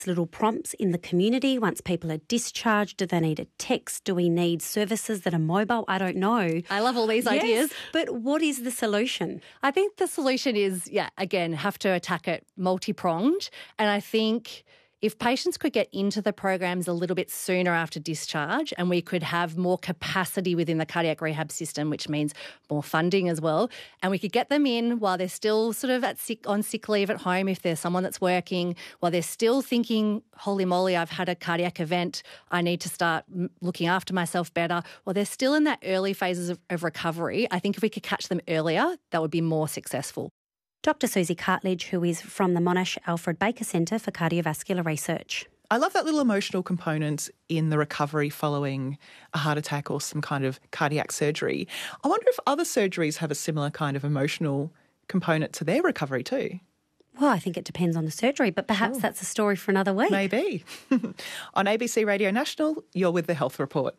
little prompts in the community once people are discharged? Do they need a text? Do we need services that are mobile? I don't know. I love all these ideas. But what is the solution? I think the solution is, again, have to attack it multi-pronged. And I think if patients could get into the programs a little bit sooner after discharge and we could have more capacity within the cardiac rehab system, which means more funding as well, and we could get them in while they're still sort of on sick leave at home if there's someone that's working, while they're still thinking, holy moly, I've had a cardiac event, I need to start looking after myself better, while they're still in that early phases of recovery, I think if we could catch them earlier, that would be more successful. Dr. Susie Cartledge, who is from the Monash Alfred Baker Centre for Cardiovascular Research. I love that little emotional component in the recovery following a heart attack or some kind of cardiac surgery. I wonder if other surgeries have a similar kind of emotional component to their recovery too. Well, I think it depends on the surgery, but perhaps that's a story for another week. Maybe. On ABC Radio National, you're with The Health Report.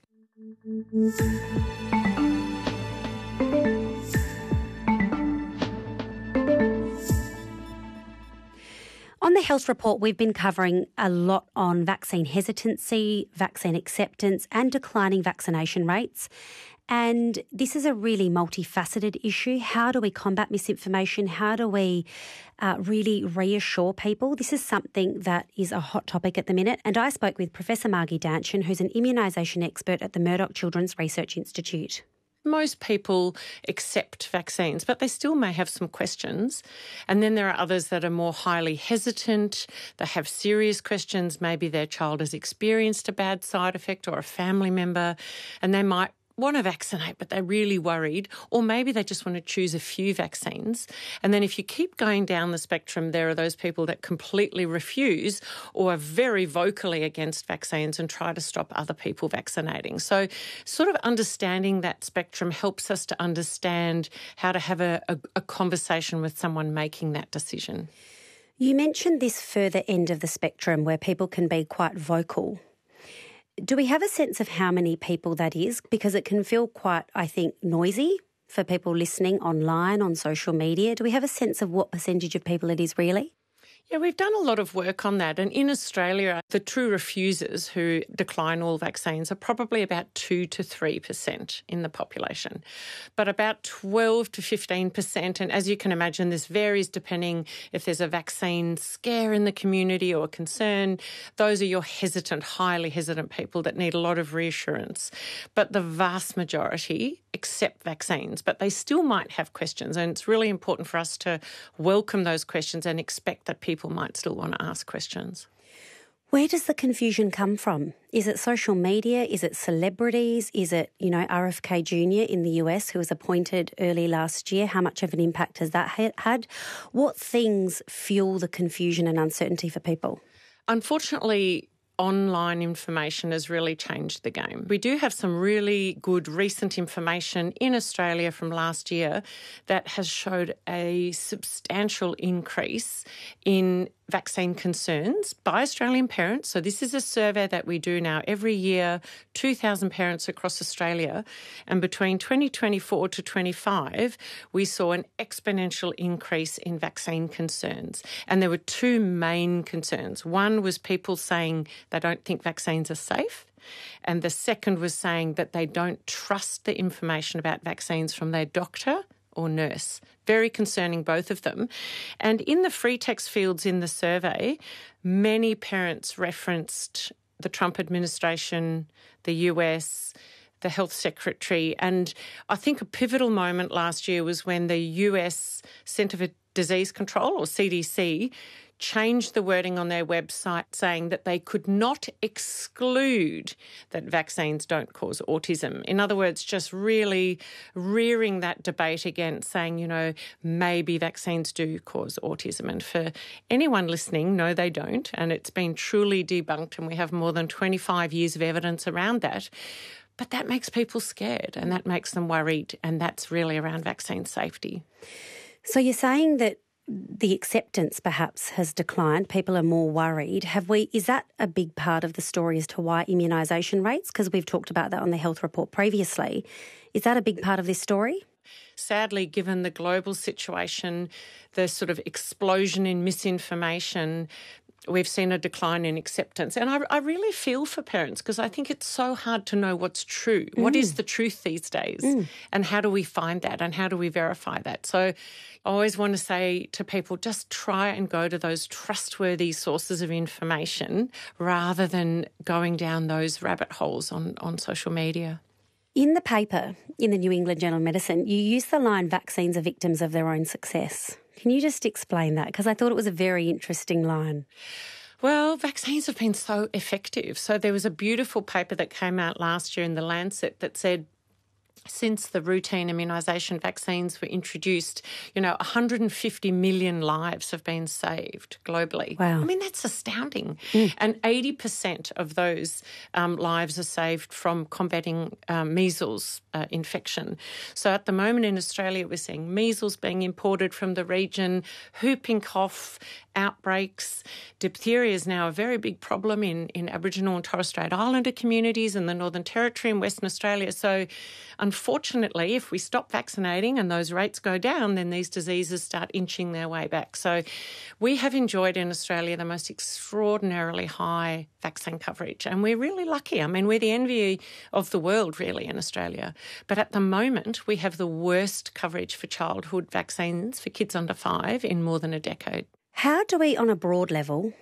On the Health Report, we've been covering a lot on vaccine hesitancy, vaccine acceptance and declining vaccination rates. And this is a really multifaceted issue. How do we combat misinformation? How do we really reassure people? This is something that is a hot topic at the minute. And I spoke with Professor Margie Danchin, who's an immunisation expert at the Murdoch Children's Research Institute. Most people accept vaccines, but they still may have some questions. And then there are others that are more highly hesitant. They have serious questions. Maybe their child has experienced a bad side effect or a family member, and they might want to vaccinate, but they're really worried, or maybe they just want to choose a few vaccines. And then if you keep going down the spectrum, there are those people that completely refuse or are very vocally against vaccines and try to stop other people vaccinating. So sort of understanding that spectrum helps us to understand how to have a conversation with someone making that decision. You mentioned this further end of the spectrum where people can be quite vocal. Do we have a sense of how many people that is? Because it can feel quite, I think, noisy for people listening online, on social media. Do we have a sense of what percentage of people it is really? Yeah, we've done a lot of work on that. And in Australia, the true refusers who decline all vaccines are probably about 2 to 3% in the population, but about 12 to 15%. And as you can imagine, this varies depending if there's a vaccine scare in the community or concern. Those are your hesitant, highly hesitant people that need a lot of reassurance. But the vast majority accept vaccines, but they still might have questions. And it's really important for us to welcome those questions and expect that people might still want to ask questions. Where does the confusion come from? Is it social media? Is it celebrities? Is it, RFK Jr. in the US who was appointed early last year? How much of an impact has that had? What things fuel the confusion and uncertainty for people? Unfortunately, online information has really changed the game. We do have some really good recent information in Australia from last year that has showed a substantial increase in vaccine concerns by Australian parents. So this is a survey that we do now every year, 2,000 parents across Australia. And between 2024 to 25, we saw an exponential increase in vaccine concerns. And there were two main concerns. One was people saying they don't think vaccines are safe. And the second was saying that they don't trust the information about vaccines from their doctor or nurse. Very concerning, both of them. And in the free text fields in the survey, many parents referenced the Trump administration, the US, the health secretary. And I think a pivotal moment last year was when the US Centre for Disease Control, or CDC, changed the wording on their website saying that they could not exclude that vaccines don't cause autism. In other words, just really rearing that debate against saying, maybe vaccines do cause autism. And for anyone listening, no, they don't. And it's been truly debunked, and we have more than 25 years of evidence around that. But that makes people scared and that makes them worried, and that's really around vaccine safety. So you're saying that the acceptance perhaps has declined, people are more worried. Is that a big part of the story as to why immunisation rates, because we've talked about that on the Health Report previously, is that a big part of this story? Sadly, given the global situation, the sort of explosion in misinformation, we've seen a decline in acceptance. And I really feel for parents because I think it's so hard to know what's true. What is the truth these days? And how do we find that and how do we verify that? So I always want to say to people, just try and go to those trustworthy sources of information rather than going down those rabbit holes on social media. In the paper, in the New England Journal of Medicine, you use the line, vaccines are victims of their own success. Can you just explain that? Because I thought it was a very interesting line. Well, vaccines have been so effective. So there was a beautiful paper that came out last year in The Lancet that said, since the routine immunisation vaccines were introduced, 150 million lives have been saved globally. Wow. I mean, that's astounding. And 80% of those lives are saved from combating measles infection. So at the moment in Australia, we're seeing measles being imported from the region, whooping cough outbreaks. Diphtheria is now a very big problem in Aboriginal and Torres Strait Islander communities in the Northern Territory and Western Australia. So unfortunately, if we stop vaccinating and those rates go down, then these diseases start inching their way back. So we have enjoyed in Australia the most extraordinarily high vaccine coverage, and we're really lucky. I mean, we're the envy of the world, really, in Australia. But at the moment, we have the worst coverage for childhood vaccines for kids under 5 in more than a decade. How do we, on a broad level,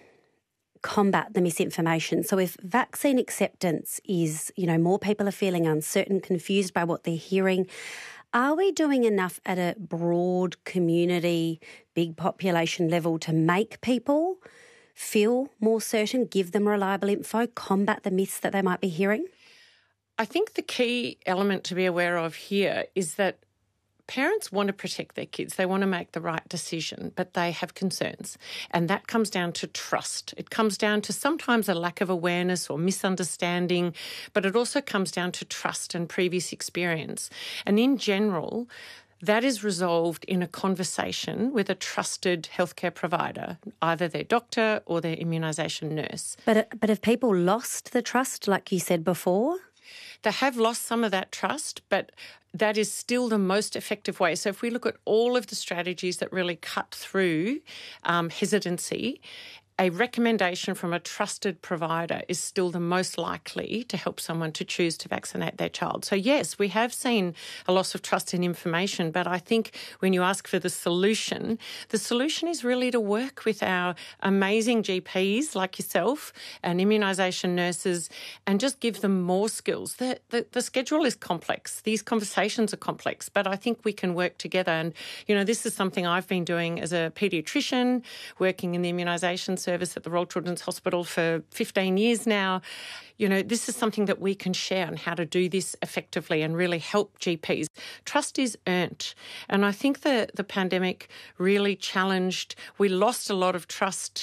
combat the misinformation? So if vaccine acceptance is, more people are feeling uncertain, confused by what they're hearing, are we doing enough at a broad community, big population level to make people feel more certain, give them reliable info, combat the myths that they might be hearing? I think the key element to be aware of here is that parents want to protect their kids. They want to make the right decision, but they have concerns. And that comes down to trust. It comes down to sometimes a lack of awareness or misunderstanding, but it also comes down to trust and previous experience. And in general, that is resolved in a conversation with a trusted healthcare provider, either their doctor or their immunisation nurse. But have people lost the trust, like you said before? They have lost some of that trust, but that is still the most effective way. So if we look at all of the strategies that really cut through hesitancy, a recommendation from a trusted provider is still the most likely to help someone to choose to vaccinate their child. So yes, we have seen a loss of trust in information, but I think when you ask for the solution is really to work with our amazing GPs like yourself and immunisation nurses and just give them more skills. The schedule is complex. These conversations are complex, but I think we can work together. And, this is something I've been doing as a paediatrician, working in the immunisation service at the Royal Children's Hospital for 15 years now. This is something that we can share on how to do this effectively and really help GPs. Trust is earned. And I think the pandemic really challenged, we lost a lot of trust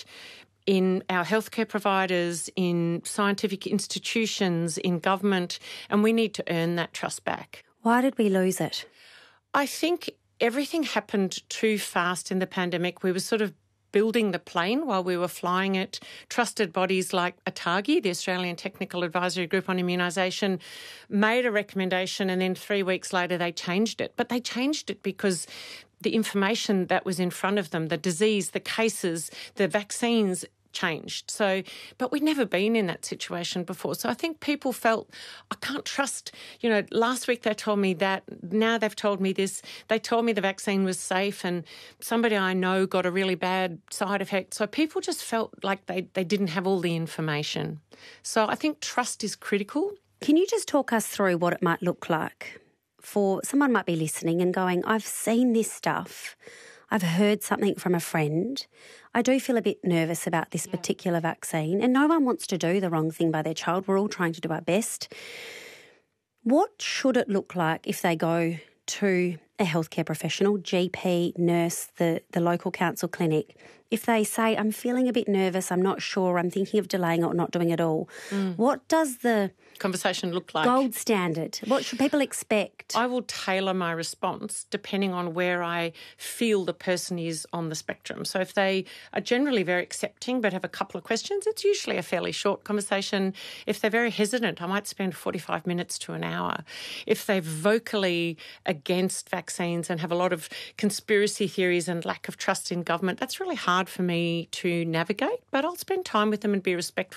in our healthcare providers, in scientific institutions, in government, and we need to earn that trust back. Why did we lose it? I think everything happened too fast in the pandemic. We were sort of building the plane while we were flying it. Trusted bodies like ATAGI, the Australian Technical Advisory Group on Immunisation, made a recommendation and then 3 weeks later they changed it. But they changed it because the information that was in front of them, the disease, the cases, the vaccines changed. But we'd never been in that situation before. So I think people felt, I can't trust, last week they told me that, now they've told me this, they told me the vaccine was safe and somebody I know got a really bad side effect. So people just felt like they didn't have all the information. So I think trust is critical. Can you just talk us through what it might look like? For someone might be listening and going, I've seen this stuff, I've heard something from a friend, I do feel a bit nervous about this particular vaccine, and no one wants to do the wrong thing by their child. We're all trying to do our best. What should it look like if they go to a healthcare professional, GP, nurse, the local council clinic, if they say, I'm feeling a bit nervous, I'm not sure, I'm thinking of delaying it or not doing it all, what does the conversation look like? Gold standard. What should people expect? I will tailor my response depending on where I feel the person is on the spectrum. So if they are generally very accepting but have a couple of questions, it's usually a fairly short conversation. If they're very hesitant, I might spend 45 minutes to an hour. If they're vocally against vaccines and have a lot of conspiracy theories and lack of trust in government, that's really hard hard for me to navigate, but I'll spend time with them and be respectful